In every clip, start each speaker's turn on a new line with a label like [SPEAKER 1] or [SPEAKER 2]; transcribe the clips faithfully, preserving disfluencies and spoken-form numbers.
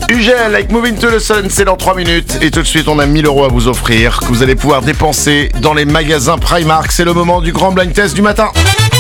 [SPEAKER 1] Ugel avec Moving to the Sun, c'est dans trois minutes. Et tout de suite, on a mille euros à vous offrir que vous allez pouvoir dépenser dans les magasins Primark. C'est le moment du grand blind test du matin.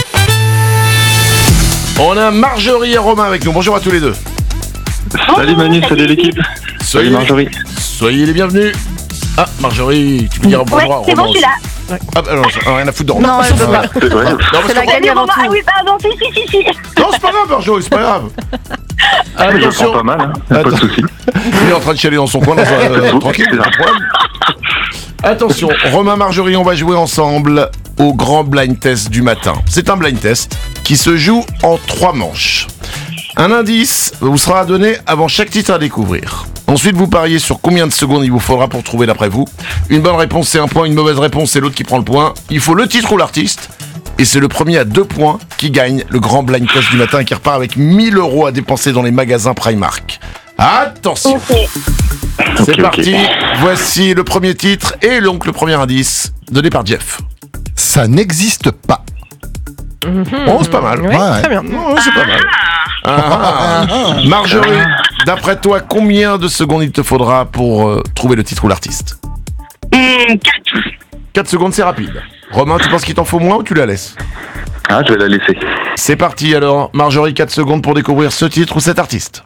[SPEAKER 1] On a Marjorie et Romain avec nous. Bonjour à tous les deux.
[SPEAKER 2] Salut Manu, salut l'équipe.
[SPEAKER 1] Soyez,
[SPEAKER 2] salut Marjorie.
[SPEAKER 1] Soyez les bienvenus. Ah, Marjorie, tu peux dire bonjour
[SPEAKER 3] Ouais,
[SPEAKER 1] à Romain
[SPEAKER 3] c'est bon, je suis
[SPEAKER 1] aussi.
[SPEAKER 3] là.
[SPEAKER 1] Ah, bah non, ça- rien à foutre de Romain.
[SPEAKER 4] Non, elle peut pas.
[SPEAKER 2] C'est vrai.
[SPEAKER 1] Non, parce
[SPEAKER 4] C'est la
[SPEAKER 1] que-
[SPEAKER 4] gagne avant
[SPEAKER 3] Ah
[SPEAKER 4] tout.
[SPEAKER 3] oui, pardon, si, si, si, si.
[SPEAKER 1] non, c'est pas grave, Marjorie, c'est pas grave.
[SPEAKER 2] Je prends
[SPEAKER 1] Attention,
[SPEAKER 2] pas mal, hein. Pas de
[SPEAKER 1] Attends.
[SPEAKER 2] soucis.
[SPEAKER 1] il est en train de chialer dans son coin, dans un, euh, tranquille, pas de problème. Attention, Romain, Marjorie, on va jouer ensemble au grand blind test du matin. C'est un blind test qui se joue en trois manches. Un indice vous sera donné avant chaque titre à découvrir. Ensuite, vous pariez sur combien de secondes il vous faudra pour trouver d'après vous. Une bonne réponse, c'est un point. Une mauvaise réponse, c'est l'autre qui prend le point. Il faut le titre ou l'artiste. Et c'est le premier à deux points qui gagne le grand blind test du matin, qui repart avec mille euros à dépenser dans les magasins Primark. Attention,
[SPEAKER 3] Ok.
[SPEAKER 1] c'est
[SPEAKER 2] Ok,
[SPEAKER 1] parti.
[SPEAKER 2] ok.
[SPEAKER 1] Voici le premier titre et donc le premier indice donné par Jeff.
[SPEAKER 5] Ça n'existe pas.
[SPEAKER 1] Oh, c'est pas mal.
[SPEAKER 4] Ouais,
[SPEAKER 5] Ouais.
[SPEAKER 4] très bien.
[SPEAKER 1] Oh, c'est pas mal. Ah, ah. Marjorie, d'après toi, combien de secondes il te faudra pour euh, trouver le titre ou l'artiste?
[SPEAKER 3] Hum, quatre.
[SPEAKER 1] quatre secondes, c'est rapide. Romain, tu penses qu'il t'en faut moins ou tu la laisses?
[SPEAKER 2] Ah, je vais la laisser.
[SPEAKER 1] C'est parti alors. Marjorie, quatre secondes pour découvrir ce titre ou cet artiste.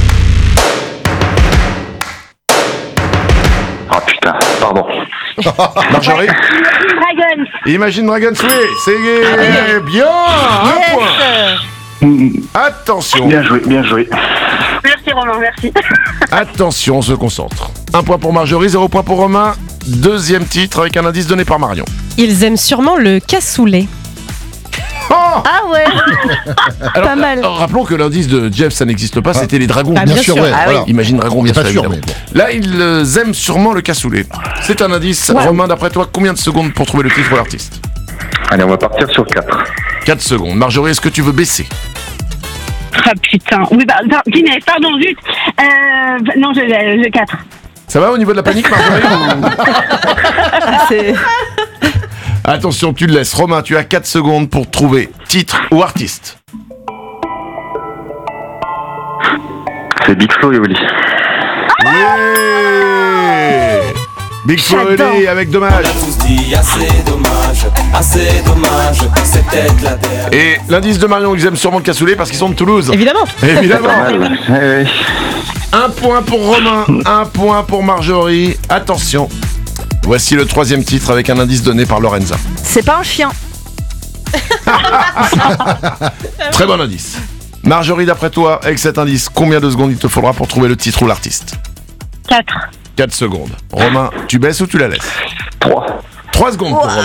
[SPEAKER 2] Ah putain, pardon.
[SPEAKER 1] Marjorie,
[SPEAKER 3] Dragon.
[SPEAKER 1] Imagine Dragons, oui, c'est bien. Un point.
[SPEAKER 4] Yes.
[SPEAKER 1] Attention,
[SPEAKER 2] Bien joué, bien joué.
[SPEAKER 3] Merci Romain, merci.
[SPEAKER 1] attention, on se concentre. Un point pour Marjorie, zéro point pour Romain. Deuxième titre avec un indice donné par Marion.
[SPEAKER 6] Ils aiment sûrement le cassoulet.
[SPEAKER 1] Oh
[SPEAKER 4] Ah ouais.
[SPEAKER 1] Alors,
[SPEAKER 4] Pas mal.
[SPEAKER 1] euh, rappelons que l'indice de Jeff, ça n'existe pas, c'était les dragons.
[SPEAKER 6] Ah,
[SPEAKER 5] Bien,
[SPEAKER 6] bien
[SPEAKER 5] sûr,
[SPEAKER 6] sûr.
[SPEAKER 5] ouais.
[SPEAKER 4] Ah oui.
[SPEAKER 5] voilà.
[SPEAKER 1] Imagine Dragon, bien
[SPEAKER 5] Pas
[SPEAKER 1] sûr,
[SPEAKER 5] sûr,
[SPEAKER 1] évidemment.
[SPEAKER 5] mais
[SPEAKER 1] Là, ils euh, aiment sûrement le cassoulet. C'est un indice.
[SPEAKER 4] Ouais.
[SPEAKER 1] Romain, d'après toi, combien de secondes pour trouver le titre ou l'artiste?
[SPEAKER 2] Allez, on va partir sur quatre.
[SPEAKER 1] quatre secondes. Marjorie, est-ce que tu veux baisser?
[SPEAKER 3] Ah putain. Oui, bah, par- Guinness, pardon, zut. Euh, non, je j'ai quatre.
[SPEAKER 1] Ça va au niveau de la panique, Marjorie?
[SPEAKER 4] C'est...
[SPEAKER 1] Attention, tu le laisses. Romain, tu as quatre secondes pour trouver titre ou artiste.
[SPEAKER 2] C'est Big Flo et Oli.
[SPEAKER 1] Oui Big Flo et
[SPEAKER 4] J'adore.
[SPEAKER 1] Oli avec Dommage.
[SPEAKER 7] tous dit assez dommage, assez dommage, c'était la dernière.
[SPEAKER 1] Et l'indice de Marion, ils aiment sûrement le cassoulet parce qu'ils sont de Toulouse.
[SPEAKER 6] Évidemment.
[SPEAKER 1] Évidemment.
[SPEAKER 2] Pas mal. Ouais, ouais.
[SPEAKER 1] Un point pour Romain, un point pour Marjorie. Attention. Voici le troisième titre avec un indice donné par Lorenza.
[SPEAKER 4] c'est pas un chien.
[SPEAKER 1] Très bon indice. Marjorie, d'après toi, avec cet indice, combien de secondes il te faudra pour trouver le titre ou l'artiste?
[SPEAKER 3] quatre.
[SPEAKER 1] quatre secondes. Romain, tu baisses ou tu la laisses?
[SPEAKER 2] Trois.
[SPEAKER 1] trois secondes pour Romain.